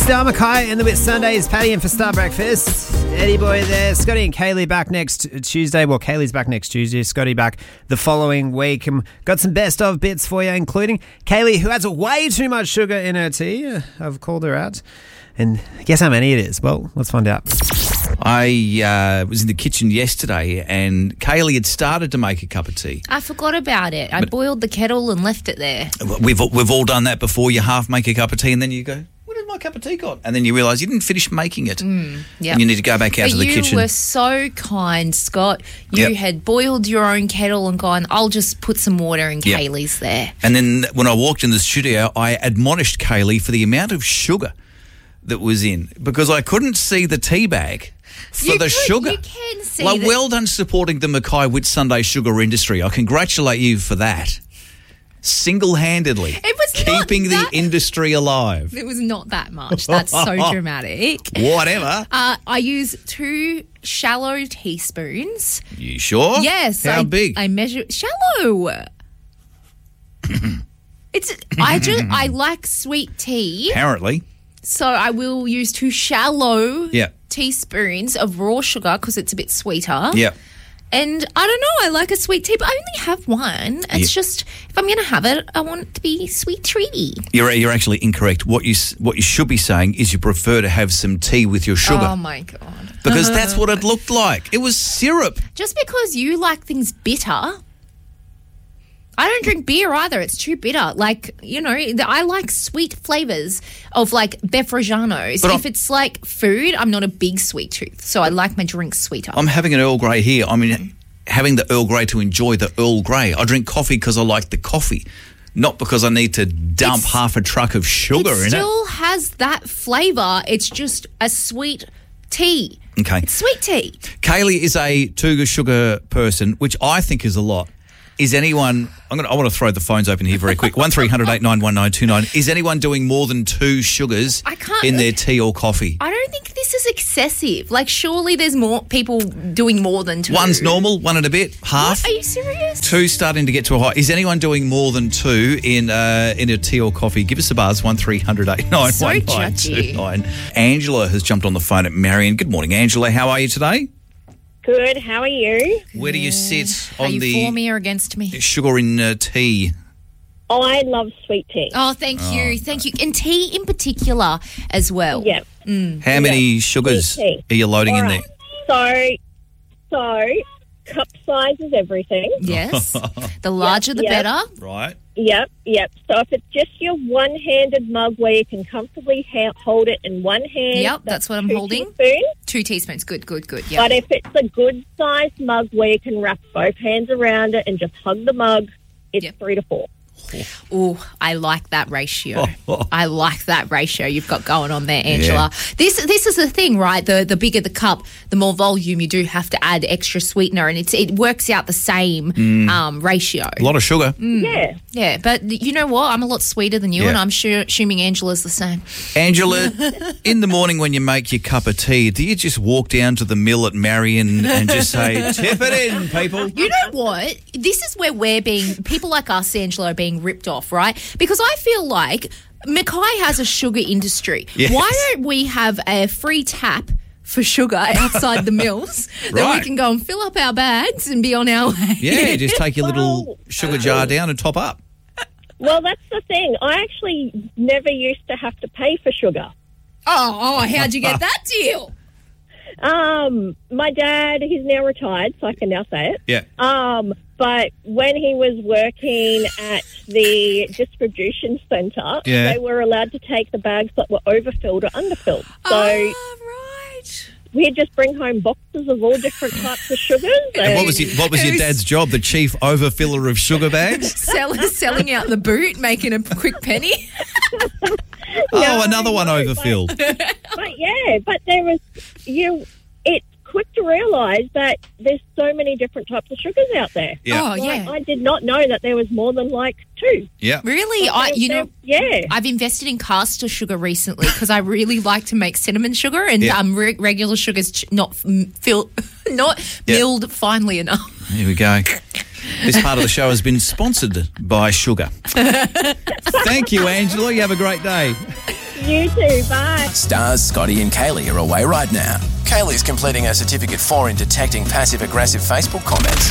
Star Mackay in the Whit Sundays, Paddy in for Star Breakfast. Eddie Boy there. Scotty and Kaylee back next Tuesday. Well, Kaylee's back next Tuesday. Scotty back the following week. And got some best of bits for you, including Kaylee, who has way too much sugar in her tea. I've called her out. And guess how many it is? Well, let's find out. I was in the kitchen yesterday and Kaylee had started to make a cup of tea. I forgot about it. I boiled the kettle and left it there. We've all done that before. You half make a cup of tea and then you go, where did my cup of tea go? And then you realise you didn't finish making it. Yep. And you need to go back out to the kitchen. You were so kind, Scott. You had boiled your own kettle and gone, I'll just put some water in Kaylee's there. And then when I walked in the studio, I admonished Kaylee for the amount of sugar that was in because I couldn't see the tea bag for the sugar. You can see well done supporting the Mackay Whit Sunday sugar industry. I congratulate you for that. Single-handedly keeping the industry alive. It was not that much. That's so dramatic. Whatever. I use 2 shallow teaspoons. You sure? Yes. How big? I measure shallow. I like sweet tea. Apparently. So I will use 2 shallow teaspoons of raw sugar because it's a bit sweeter. Yeah. And I don't know, I like a sweet tea, but I only have one. It's just, if I'm going to have it, I want it to be sweet treaty. You're actually incorrect. What you should be saying is you prefer to have some tea with your sugar. Oh, my God. Because that's what it looked like. It was syrup. Just because you like things bitter, I don't drink beer either. It's too bitter. Like, you know, I like sweet flavours of like Befragianos. But if it's like food, I'm not a big sweet tooth. So I like my drinks sweeter. I'm having an Earl Grey here. I mean, having the Earl Grey to enjoy the Earl Grey. I drink coffee because I like the coffee, not because I need to dump half a truck of sugar in it. It still has that flavour. It's just a sweet tea. Okay. It's sweet tea. Kaylee is a 2 sugar person, which I think is a lot. Is anyone... I want to throw the phones open here very quick. 1300 891929. Is anyone doing more than 2 sugars in their tea or coffee? I don't think this is excessive. Like, surely there's more people doing more than 2. 1's normal, 1 and a bit, half. What? Are you serious? 2 starting to get to a high. Is anyone doing more than 2 in a tea or coffee? Give us a buzz, 1300 891929. Angela has jumped on the phone at Marion. Good morning, Angela. How are you today? Good. How are you? Where do you sit Are on you the for me or against me? sugar in tea? I love sweet tea. Oh, thank you. Thank you. And tea in particular as well. Yeah. How many sugars are you loading in there? So cup size is everything. Yes. The larger the better. Right. Yep. So if it's just your one-handed mug where you can comfortably hold it in one hand. Yep, that's what I'm holding. 2 teaspoons. 2 teaspoons. Good. Yep. But if it's a good-sized mug where you can wrap both hands around it and just hug the mug, it's 3 to 4. Oh, I like that ratio. I like that ratio you've got going on there, Angela. Yeah. This is the thing, right? The bigger the cup, the more volume you do have to add extra sweetener, and it works out the same ratio. A lot of sugar. Yeah, but you know what? I'm a lot sweeter than you, Yeah. and I'm assuming Angela's the same. Angela, in the morning when you make your cup of tea, do you just walk down to the mill at Marion and just say, tip it in, people? You know what? This is where people like us, Angela, are being ripped off, right? Because I feel like Mackay has a sugar industry. Yes. Why don't we have a free tap for sugar outside the mills that we can go and fill up our bags and be on our way? Yeah, just take your little sugar jar down and top up. Well, that's the thing. I actually never used to have to pay for sugar. Oh, how'd you get that deal? My dad, he's now retired, so I can now say it. Yeah. But when he was working at the distribution centre, they were allowed to take the bags that were overfilled or underfilled. So right. we'd just bring home boxes of all different types of sugars. And what was your dad's job? The chief overfiller of sugar bags? Selling out the boot, making a quick penny. Another one overfilled. But there was it's quick to realise that there's so many different types of sugars out there. Yeah. I did not know that there was more than 2. Yeah. Really? I've invested in caster sugar recently because I really like to make cinnamon sugar, and regular sugar's not milled finely enough. Here we go. This part of the show has been sponsored by sugar. Thank you, Angela. You have a great day. You too. Bye. Stars, Scotty and Kaylee are away right now. Kaylee's completing her Certificate 4 in detecting passive-aggressive Facebook comments.